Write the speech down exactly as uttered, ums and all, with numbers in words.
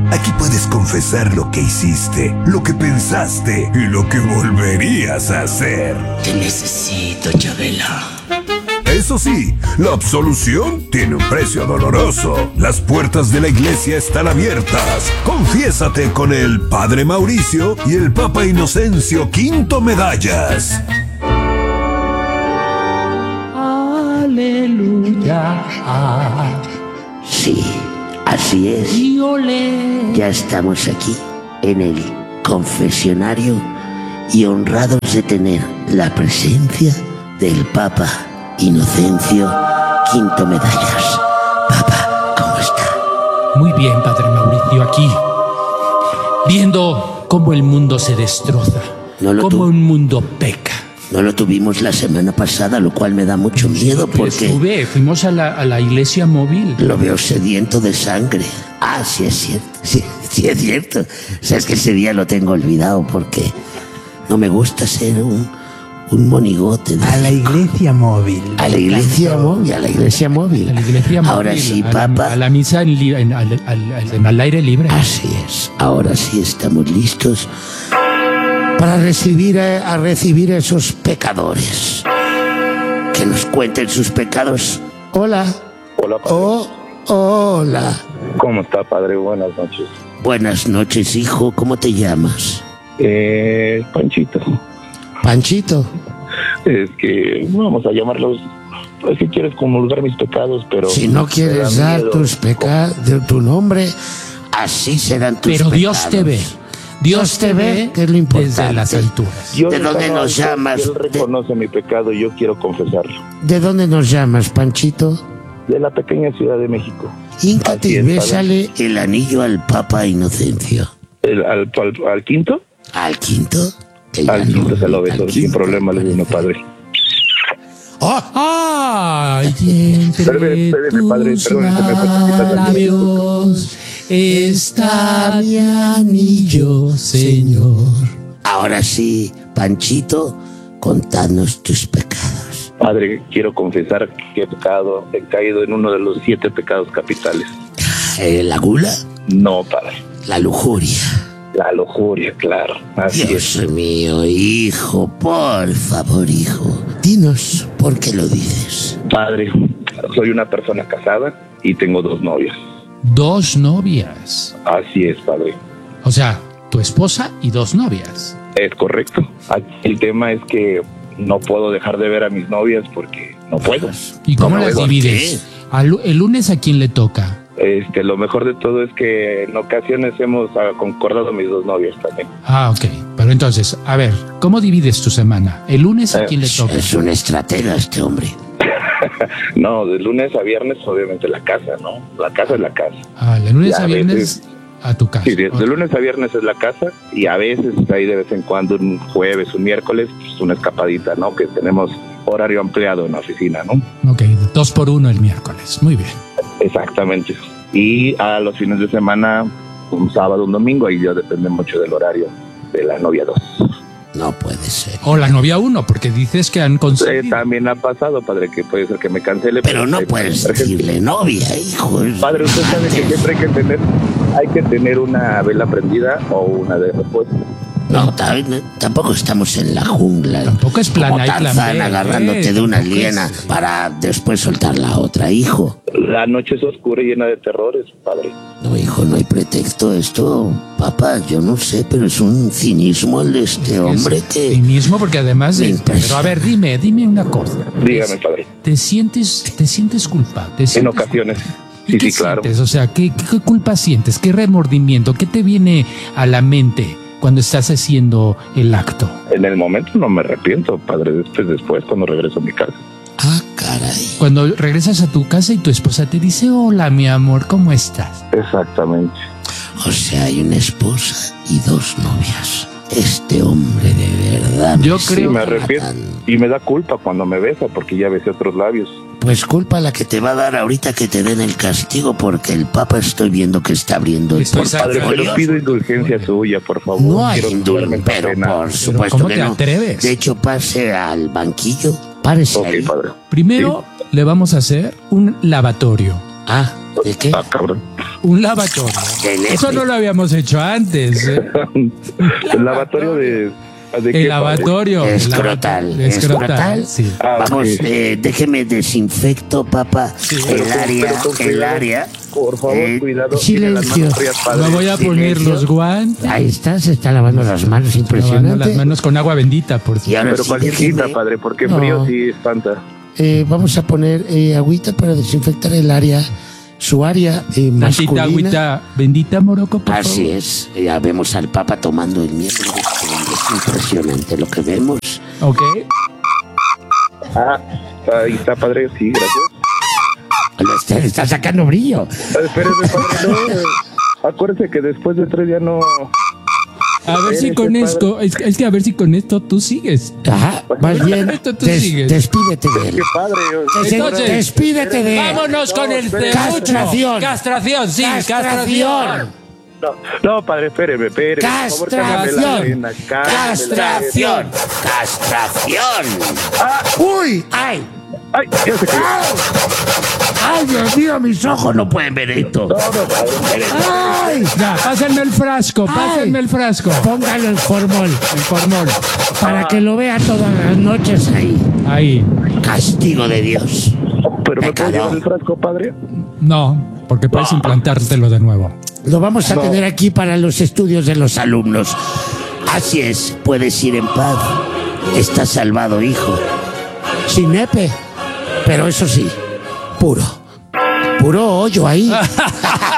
Aquí puedes confesar lo que hiciste, lo que pensaste y lo que volverías a hacer. Te necesito, Chabela. Eso sí, la absolución tiene un precio doloroso. Las puertas de la iglesia están abiertas. Confiésate con el Padre Mauricio y el Papa Inocencio Quinto Medallas. Aleluya. Sí, así es. Y olé. Ya estamos aquí, en el confesionario, y honrados de tener la presencia del Papa Inocencio Quinto Medallas. Papa, ¿cómo está? Muy bien, Padre Mauricio, aquí, viendo cómo el mundo se destroza, No lo cómo tu- un mundo peca. No lo tuvimos la semana pasada, lo cual me da mucho miedo porque Estuve, fuimos a la, a la iglesia móvil. lo veo sediento de sangre. Ah, sí es cierto, sí, sí es cierto. O sea, es que ese día lo tengo olvidado porque no me gusta ser un, un monigote. de- A la iglesia móvil. A la iglesia móvil, a la iglesia móvil. A la iglesia móvil. Ahora sí, a la- Papa. A la misa en li- en- al, al- al- al aire libre. Así es. Ahora sí estamos listos para recibir a, a recibir a esos pecadores. Que nos cuenten sus pecados. Hola. Hola, padre. Oh, hola. ¿Cómo está, padre? Buenas noches. Buenas noches, hijo. ¿Cómo te llamas? Eh, Panchito, Panchito. es que vamos a llamarlos. Es que quieres comulgar mis pecados, pero. Si no me quieres da dar miedo. tus pecados, tu nombre, así serán tus Pero pecados. Dios te ve. Dios te ve, que es lo importante. desde las alturas. Yo ¿De dónde reconozco nos llamas? que Él reconoce mi pecado y yo quiero confesarlo. ¿De dónde nos llamas, Panchito? De la pequeña Ciudad de México. Híncate Así y es, bésale el anillo al Papa Inocencio. El- al, al- al quinto? ¿Al quinto? El Al quinto se lo al beso, sin quinto, problema, le digo, parece. padre. Ay, entre Espérame, espérame, padre, tus perdón, se me fue poquito la labios está mi anillo, Señor. Ahora sí, Panchito, contadnos tus pecados. Padre, quiero confesar que he pecado, he caído en uno de los siete pecados capitales. Eh, ¿La gula? No, padre. La lujuria. La lujuria, claro. Así es. Dios mío, hijo, por favor, hijo. Dinos por qué lo dices. Padre, soy una persona casada y tengo dos novias. Dos novias. Así es, padre. O sea, tu esposa y dos novias. Es correcto. Aquí el tema es que no puedo dejar de ver a mis novias porque no puedo. ¿Y cómo No, las ¿por divides? Al- ¿El lunes a quién le toca? Este, lo mejor de todo es que en ocasiones hemos ah, concordado mis dos novias también. Ah, ok. Pero entonces, a ver, ¿cómo divides tu semana? ¿El lunes a Eh, quién le toca? Es un estratega este hombre. No, de lunes a viernes obviamente la casa, ¿no? La casa es la casa. Ah, de lunes Ya, a a viernes veces- a tu casa. Sí, de, de Ok. lunes a viernes es la casa y a veces ahí de vez en cuando un jueves, un miércoles, pues una escapadita, ¿no? Que tenemos horario ampliado en la oficina, ¿no? Ok, dos por uno el miércoles. Muy bien. Exactamente. Y a los fines de semana, un sábado, un domingo, ahí ya depende mucho del horario de la novia dos. No puede ser. O la novia uno, porque dices que han Eh, conseguido. también ha pasado, padre, que puede ser que me cancele. Pero no hay- puedes por ejemplo, decirle novia, hijo. es Padre, usted sabe que importante. siempre hay que tener, hay que tener una vela prendida o una de repuesto. No, ta- tampoco estamos en la jungla. Tampoco es plan como A y plan Tarzán B, agarrándote ¿eh? de una Tampoco es- liana para después soltar la otra, hijo. La noche es oscura y llena de terrores, padre. No, hijo, no hay pretexto. Esto, papá, yo no sé, pero es un cinismo el de este hombre que... Y mismo porque además de... Me impresiona. Pero a ver, dime, dime una cosa. Dígame, padre. ¿Te sientes, te sientes culpable? ¿Te En sientes ocasiones. ¿Y Sí, qué sí, claro. sientes? O sea, ¿qué, ¿qué culpa sientes? ¿Qué remordimiento? ¿Qué te viene a la mente cuando estás haciendo el acto? En el momento no me arrepiento, padre. Después, después, cuando regreso a mi casa. Ah, caray. Cuando regresas a tu casa y tu esposa te dice, hola, mi amor, ¿cómo estás? Exactamente. O sea, hay una esposa y dos novias. Este hombre de verdad... Yo me creo- Sí, me está arrepiento. matando. Y me da culpa cuando me besa porque ya besé otros labios. Pues culpa la que te va a dar ahorita que te den el castigo porque el Papa estoy viendo que está abriendo el Estoy Padre, portafolio. pero pido indulgencia suya, por favor. No hay Quiero quitarme indulto, esta pero pena. por supuesto ¿cómo que te no. atreves? De hecho, pase al banquillo, párese Ok, ahí. padre. Primero le vamos a hacer un lavatorio. Ah, ¿de qué? Ah, cabrón. Un lavatorio. de nepe. Eso no lo habíamos hecho antes. ¿eh? El lavatorio de... ¿de qué, El lavatorio. Escrotal. El escrotal. Escrotal. Sí. Ah, Vamos, ok. eh, déjeme desinfecto, papá, Pero el con- área, pero con el cuidado. área. Por favor, Eh, cuidado. silencio. Tiene las manos frías, padre. Me voy a poner Silencio. los guantes. Ahí está, se está lavando las manos, Lavando impresionante. las manos con agua bendita, por Y cierto. ahora Pero sí, cualquierita, déjeme- padre, porque No. frío sí espanta. eh, vamos a poner eh, agüita para desinfectar el área, su área eh, Tantita masculina. agüita bendita, Morocco, por Así favor. es, ya vemos al Papa tomando el miembro. Es impresionante lo que vemos. Ok. Ah, ahí está, padre, sí, gracias. Lo está, está sacando brillo. Ah, espéreme, padre, no. Acuérdese que después de tres días no... A ver si Eres con el esto, es, es que a ver si con esto tú sigues. Ajá, más bien, Esto tú des- sigues. despídete de él. Qué padre. Des- Entonces, despídete de él. Vámonos con el espere. Castración. Castración, sí, Castración. castración. No, no, padre, espéreme, espéreme. Por favor, cámbiame la Castración. arena, cámbiame la Castración. Castración. Ah. Uy, ay. Ay, ya se cayó. Ay, Dios mío, mis ojos no pueden ver esto. No, no, padre. Ay. Ya, pásenme el frasco, Ay. pásenme el frasco. Póngalo en formol El formol. para que lo vea todas las noches ahí. Ahí. Castigo de Dios. ¿Pero me puedo Pecado. llevar el frasco, padre? No, porque puedes implantártelo de nuevo. Lo vamos a tener aquí para los estudios de los alumnos. Así es, puedes ir en paz. Estás salvado, hijo. Sin nepe, pero eso sí, puro. Puro hoyo ahí.